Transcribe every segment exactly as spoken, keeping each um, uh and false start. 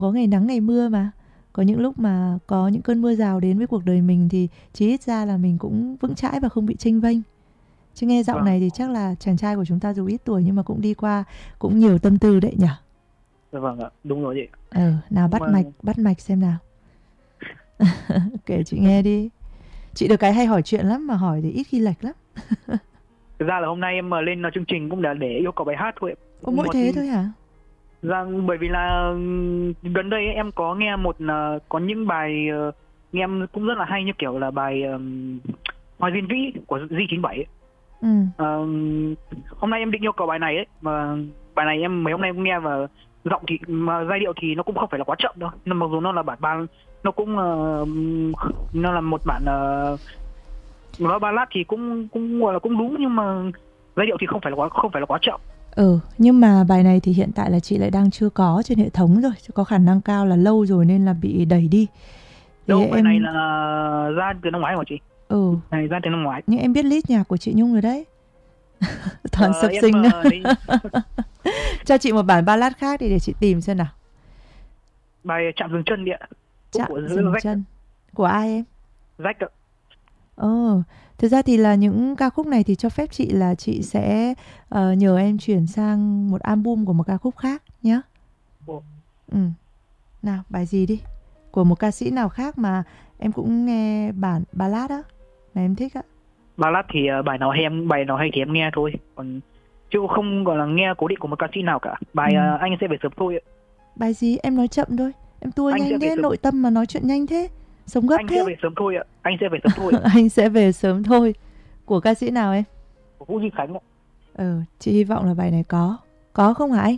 Có ngày nắng ngày mưa mà. Có những lúc mà có những cơn mưa rào đến với cuộc đời mình thì chí ít ra là mình cũng vững chãi và không bị chênh vênh. Chứ nghe giọng Vâng, này thì chắc là chàng trai của chúng ta dù ít tuổi nhưng mà cũng đi qua cũng nhiều tâm tư đấy nhỉ. dạ vâng ạ, đúng rồi chị. Ờ, nào Nhưng bắt mà mạch, bắt mạch xem nào. Kể chị nghe đi. Chị được cái hay hỏi chuyện lắm mà hỏi thì ít khi lệch lắm. thực ra là hôm nay em mà lên chương trình cũng đã để yêu cầu bài hát thôi. Có mỗi Một thế thôi hả? Dạ, bởi vì là ừm, gần đây ấy, em có nghe một ờ, có những bài ờ, nghe em cũng rất là hay, như kiểu là bài um, Hoa Diên Vĩ của Di chín bảy ấy. Ừ. Ờm, hôm nay em định yêu cầu bài này ấy, mà bài này em mấy hôm nay em nghe và giọng thì mà giai điệu thì nó cũng không phải là quá chậm đâu. Nhưng mặc dù nó là bản ba, nó cũng ờ, nó là một bản uh, nó ballad thì cũng cũng gọi là cũng đúng, nhưng mà giai điệu thì không phải là quá không phải là quá chậm. Ừ, nhưng mà bài này thì hiện tại là chị lại đang chưa có trên hệ thống rồi, có khả năng cao là lâu rồi nên là bị đẩy đi. Thì Đâu, bài này em, là ra từ năm ngoái của chị. ừ, Này ra từ năm ngoái. nhưng em biết list nhạc của chị Nhung rồi đấy. Toàn Ờ, sập em sinh. ờ, đấy, Cho chị một bản ballad khác đi để chị tìm xem nào. bài Chạm Dừng Chân đi ạ, cũng Chạm của dừng Jack. chân. Của ai em? Jack ạ. Ờ, thực ra thì là những ca khúc này thì cho phép chị là chị sẽ ờ, nhờ em chuyển sang một album của một ca khúc khác nhé. Ồ, Ừ, nào bài gì đi? Của một ca sĩ nào khác mà em cũng nghe bản ballad á, mà em thích á. ballad thì ờ, bài nào hay em bài nào hay thì em nghe thôi, còn chứ không gọi là nghe cố định của một ca sĩ nào cả. Ừ. Bài ờ, Anh Sẽ Về Sớm Thôi ạ. Bài gì em nói chậm thôi. Em tua Anh Sẽ nhanh Về thế, Sớm nội tâm mà nói chuyện nhanh thế. Sống gấp Anh Sẽ thế. Về Sớm Thôi ạ. Anh Sẽ Về Sớm Thôi ạ. Anh sẽ về sớm thôi. Của ca sĩ nào em? Của Vũ Duy Khánh ạ. Ừ, chị hy vọng là bài này có. Có không hả anh?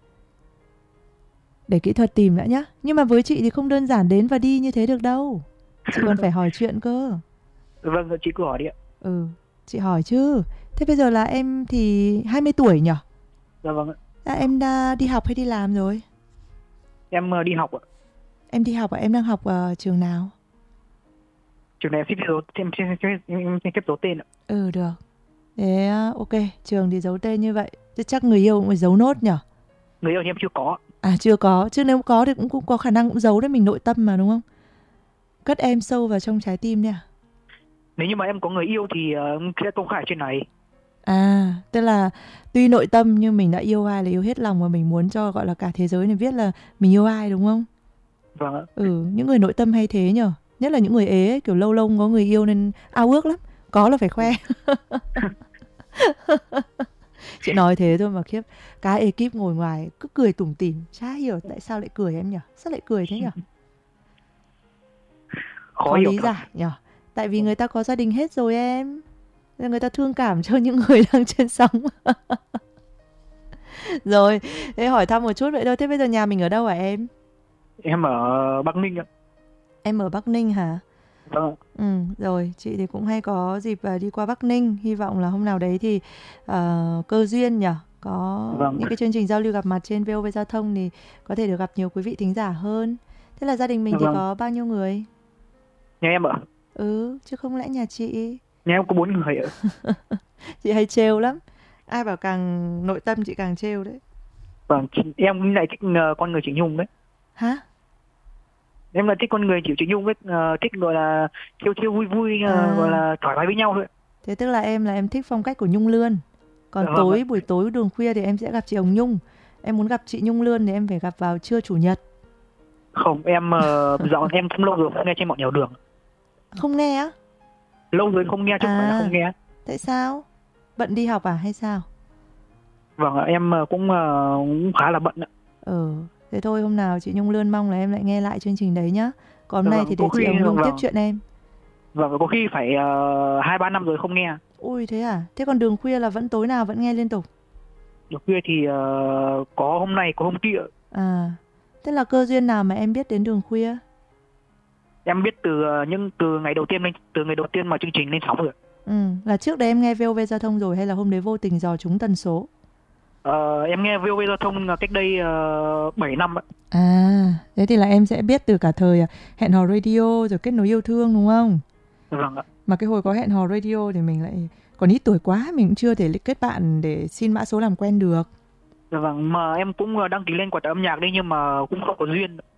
Để kỹ thuật tìm đã nhá. Nhưng mà với chị thì không đơn giản đến và đi như thế được đâu. Chị còn phải hỏi chuyện cơ. Vâng, chị cứ hỏi đi ạ. Ừ, chị hỏi chứ. Thế bây giờ là em thì hai mươi tuổi nhỉ? Dạ vâng ạ. À, em đã đi học hay đi làm rồi? Em ờ, đi học ạ. Em đi học à? Em đang học ở trường nào? Trường này em xin phép giấu em xin phép em xin phép giấu tên ạ. Ừ, được. Thế à, ok, trường thì giấu tên như vậy. Chứ chắc người yêu cũng phải giấu nốt nhỉ? Người yêu thì em chưa có. À, chưa có. Chứ nếu có thì cũng, cũng có khả năng cũng giấu đấy, mình nội tâm mà đúng không? Cất em sâu vào trong trái tim đấy à? Nếu như mà em có người yêu thì ờ, em sẽ công khai trên này. À, tức là tuy nội tâm nhưng mình đã yêu ai là yêu hết lòng, và mình muốn cho gọi là cả thế giới này biết là mình yêu ai đúng không? Vâng ạ. Ừ, những người nội tâm hay thế nhở. Nhất là những người ế ấy, kiểu lâu lâu có người yêu nên ao ước lắm. Có là phải khoe. Chị nói thế thôi mà khiếp. Cả ekip ngồi ngoài cứ cười tủm tỉm. Chả hiểu tại sao lại cười em nhở. Sao lại cười thế nhở? Khó Khó hiểu lý thật. giải nhở. Tại vì người ta có gia đình hết rồi em. Nên người ta thương cảm cho những người đang trên sóng. Rồi, thế hỏi thăm một chút vậy thôi. Thế bây giờ nhà mình ở đâu hả em? Em ở Bắc Ninh ạ. Em ở Bắc Ninh hả? Vâng ạ. Ừ, rồi, chị thì cũng hay có dịp à, đi qua Bắc Ninh. Hy vọng là hôm nào đấy thì ờ, cơ duyên nhở. Có Vâng. những cái chương trình giao lưu gặp mặt trên vê o vê Giao thông thì có thể được gặp nhiều quý vị thính giả hơn. Thế là gia đình mình thì Vâng. có bao nhiêu người? Nhà em ạ. Ừ, chứ không lẽ nhà chị. Nhà em có bốn người ạ. Chị hay trêu lắm. Ai bảo càng nội tâm chị càng trêu đấy. Vâng, chị- em lại thích ờ, con người chị Nhung đấy. Hả? Em là thích con người chị chị Nhung ấy, ờ, thích gọi là chiêu chiêu vui vui, ờ, gọi À, là thoải mái với nhau thôi. thế tức là em là em thích phong cách của Nhung Lươn. Còn Dạ vâng ạ. tối buổi tối đường khuya thì em sẽ gặp chị Hồng Nhung. Em muốn gặp chị Nhung Lươn thì em phải gặp vào trưa chủ nhật. Không, em uh, dạo em không lâu rồi không nghe trên bọn nhảy đường. Không nghe á? Lâu rồi không nghe chứ không phải là À, không nghe. tại sao? Bận đi học à hay sao? Vâng ạ, em ờ, cũng, ờ, cũng khá là bận ạ. Ừ, thế thôi hôm nào chị Nhung Lươn mong là em lại nghe lại chương trình đấy nhá. Còn hôm Dạ nay vâng, thì có để chị khi Hồng Nhung tiếp vâng, chuyện em. vâng có khi phải uh, hai ba năm rồi không nghe. Ui thế à? Thế còn đường khuya là vẫn tối nào vẫn nghe liên tục? Được khuya thì ờ, có hôm nay có hôm kia. À, thế là cơ duyên nào mà em biết đến đường khuya? Em biết từ ờ, những từ ngày đầu tiên lên từ ngày đầu tiên mà chương trình lên sóng rồi. Ừ, là trước đấy em nghe vê o vê Giao thông rồi hay là hôm đấy vô tình dò trúng tần số? Ờ, em nghe vê o vê Giao thông là cách đây uh, bảy năm ạ. À, thế thì là em sẽ biết từ cả thời à, hẹn hò radio rồi kết nối yêu thương đúng không? Vâng ạ. Mà cái hồi có hẹn hò radio thì mình lại còn ít tuổi quá, mình cũng chưa thể kết bạn để xin mã số làm quen được. Dạ vâng, mà em cũng ờ, đăng ký lên quả tạ âm nhạc đấy nhưng mà cũng không có duyên.